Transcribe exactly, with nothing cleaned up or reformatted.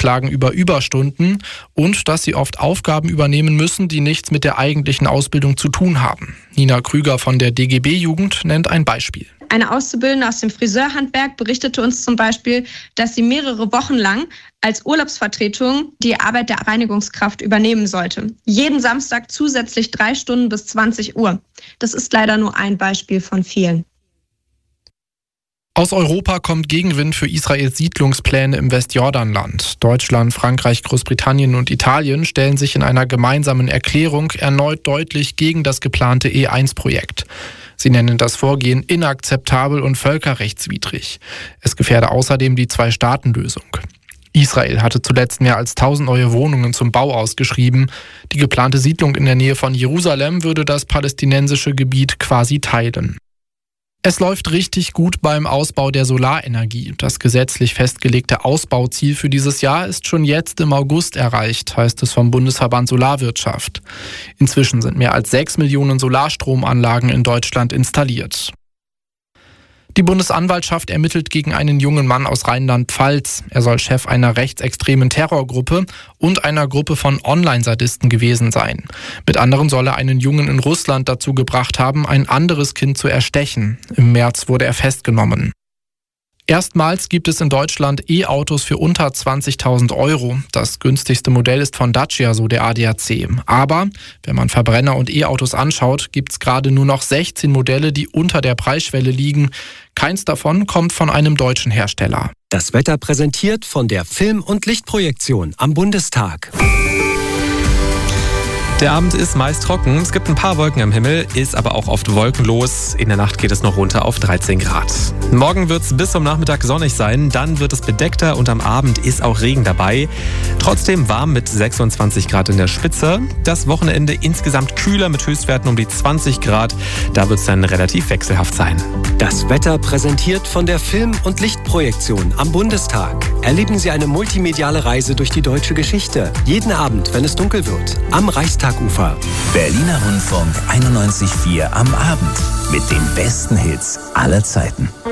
klagen über Überstunden und dass sie oft Aufgaben übernehmen müssen, die nichts mit der eigentlichen Ausbildung zu tun haben. Nina Krüger von der D G B-Jugend nennt ein Beispiel. Eine Auszubildende aus dem Friseurhandwerk berichtete uns zum Beispiel, dass sie mehrere Wochen lang als Urlaubsvertretung die Arbeit der Reinigungskraft übernehmen sollte. Jeden Samstag zusätzlich drei Stunden bis zwanzig Uhr. Das ist leider nur ein Beispiel von vielen. Aus Europa kommt Gegenwind für Israels Siedlungspläne im Westjordanland. Deutschland, Frankreich, Großbritannien und Italien stellen sich in einer gemeinsamen Erklärung erneut deutlich gegen das geplante E eins Projekt. Sie nennen das Vorgehen inakzeptabel und völkerrechtswidrig. Es gefährde außerdem die Zwei-Staaten-Lösung. Israel hatte zuletzt mehr als tausend neue Wohnungen zum Bau ausgeschrieben. Die geplante Siedlung in der Nähe von Jerusalem würde das palästinensische Gebiet quasi teilen. Es läuft richtig gut beim Ausbau der Solarenergie. Das gesetzlich festgelegte Ausbauziel für dieses Jahr ist schon jetzt im August erreicht, heißt es vom Bundesverband Solarwirtschaft. Inzwischen sind mehr als sechs Millionen Solarstromanlagen in Deutschland installiert. Die Bundesanwaltschaft ermittelt gegen einen jungen Mann aus Rheinland-Pfalz. Er soll Chef einer rechtsextremen Terrorgruppe und einer Gruppe von Online-Sadisten gewesen sein. Mit anderen soll er einen Jungen in Russland dazu gebracht haben, ein anderes Kind zu erstechen. Im März wurde er festgenommen. Erstmals gibt es in Deutschland E-Autos für unter zwanzigtausend Euro. Das günstigste Modell ist von Dacia, so der A D A C. Aber wenn man Verbrenner und E-Autos anschaut, gibt es gerade nur noch sechzehn Modelle, die unter der Preisschwelle liegen. Keins davon kommt von einem deutschen Hersteller. Das Wetter präsentiert von der Film- und Lichtprojektion am Bundestag. Der Abend ist meist trocken, es gibt ein paar Wolken am Himmel, ist aber auch oft wolkenlos. In der Nacht geht es noch runter auf dreizehn Grad. Morgen wird es bis zum Nachmittag sonnig sein, dann wird es bedeckter und am Abend ist auch Regen dabei. Trotzdem warm mit sechsundzwanzig Grad in der Spitze. Das Wochenende insgesamt kühler mit Höchstwerten um die zwanzig Grad. Da wird es dann relativ wechselhaft sein. Das Wetter präsentiert von der Film- und Lichtprojektion am Bundestag. Erleben Sie eine multimediale Reise durch die deutsche Geschichte. Jeden Abend, wenn es dunkel wird, am Reichstagufer. Berliner Rundfunk einundneunzig Komma vier am Abend mit den besten Hits aller Zeiten.